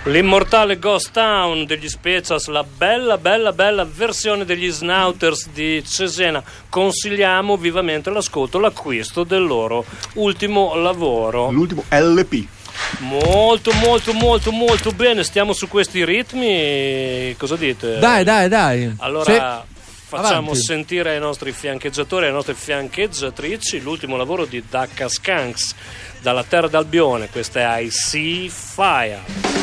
L'immortale Ghost Town degli Specials, la bella versione degli Snouters di Cesena. Consigliamo vivamente l'ascolto, l'acquisto del loro ultimo lavoro, l'ultimo LP. Molto bene, stiamo su questi ritmi, cosa dite? Dai. Allora facciamo avanti. sentire ai nostri fiancheggiatori e alle nostre fiancheggiatrici l'ultimo lavoro di Dacca Skanks dalla terra d'Albione. Questa è I See Fire.